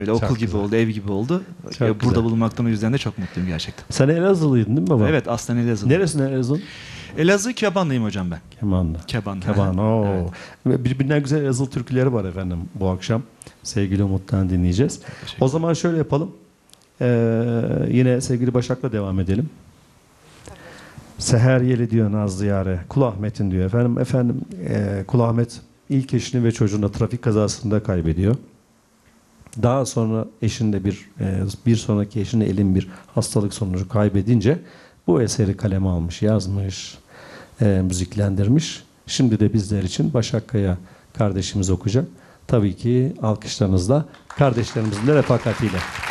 Böyle Çok okul gibi güzel. oldu, ev gibi oldu. Çok Burada güzel. bulunmaktan o yüzden de çok mutluyum gerçekten. Sen Elazığlıydın değil mi baba? Evet, aslen Elazığ. Neresinden Elazığ'ın? Elazığ Kebanlıyım hocam ben. Kemanlı. Keban. Keban. Oo. Evet. Ve birbirinden güzel Elazığ türküleri var efendim bu akşam. Sevgili Umut'tan dinleyeceğiz. Teşekkür O zaman şöyle yapalım. Yine sevgili Başak'la devam edelim. Seher yeli diyor Nazlı Yare. Kul Ahmet'in diyor. Efendim Kul Ahmet ilk eşini ve çocuğunu trafik kazasında kaybediyor. Daha sonra eşinde bir sonraki eşini elin bir hastalık sonucu kaybedince bu eseri kaleme almış, yazmış, müziklendirmiş. Şimdi de bizler için Başak Kaya kardeşimiz okuyacak. Tabii ki alkışlarınızla, kardeşlerimizin de refakatiyle.